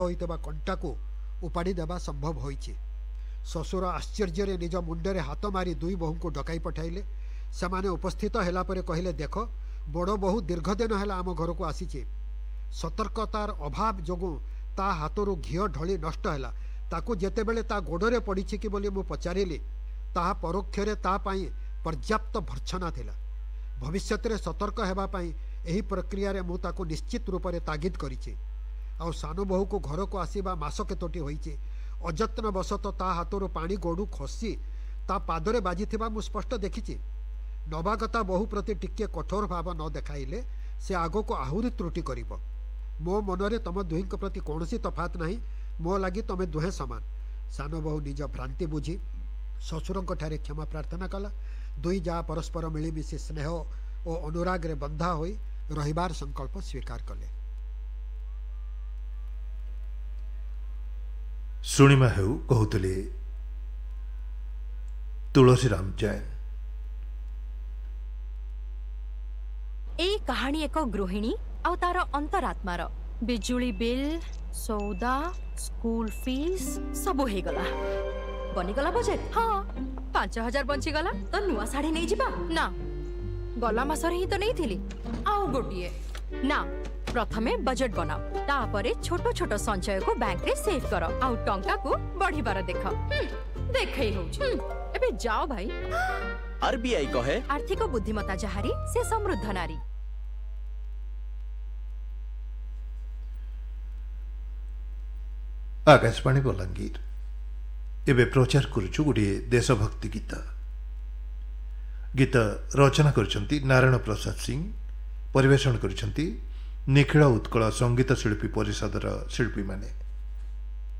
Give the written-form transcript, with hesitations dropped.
होइतबा कंटाको उपाड़ी देवा संभव होइछि। ससुर आश्चर्य निज मुंडरे हाथ मारी दुई बहु को डकाई पठाइले। सेमाने उपस्थित हेला परे कहिले, देख बड़ बहु दीर्घ दिन है आम घर को आसीचे। सतर्कतार अभाव जोगु ता हाथरू घीओ ढली नष्ट है। ताकू जेतेबेले ता गोड़े पड़ी कि बोली मु पचारिली, ताहा परोक्षरे ता पाई पर्याप्त भर्त्सना थिला। भविष्यत रे सतर्क हेबा पाई एही प्रक्रिया रे मु ताकू निश्चित रूप से तागिद करिछि। आउ सानो बहु को घर को आसीबा मास केतोटी होइछि। अजत्न बसत ता हाथरू पानी गोड़ू खसी ता पादरे बाजिथिबा मु स्पष्ट देखिछि। नवागता बहु प्रति टिके कठोर भाव न देखाइले से आगो को आहुरी त्रुटि करिब। मो मनरे तम दुही प्रति कौनसी तफात नहीं। मो लगी तमे दुहे समान। सानो बहु निज भ्रांति बुझी ससुरंक ठारे क्षमा प्रार्थना कला। दुई जा परस्पर मिलीमिशी स्नेह और अनुराग रे बंधा होई रहिबार संकल्प स्वीकार कले। शुणिमा हेउ कहूतले तुलसीराम जैन। ए कहानी एक गृहिणी आ तार अंतरात्मार बिजुली बिल, सौदा, स्कूल फीस सब हो गला। बनीगला बजेट। हाँ 5000 बंची गला तो नुआ साड़ी नहीं जिबा ना। गला मासरे ही तो नहीं थिली। आउ गोटिए ना। प्रथमे बजेट बनाओ, तापरे छोटो छोटो संचय को बैंक रे सेव करो। आउ टंका को बढ़िबार देख देखै होउछ। एबे जाओ भाई। आरबीआई कहे आर्थिक बुद्धिमत्ता जहारी से समृद्ध नारी। आकाशवाणी बलांगीर एबे प्रचार करुछु गोटे देशभक्ति गीत। गीत रचना करिसंती नारायण प्रसाद सिंह, परिवेषण करिसंती निखिल उत्कल संगीत शिल्पी परिषदर शिल्पी माने।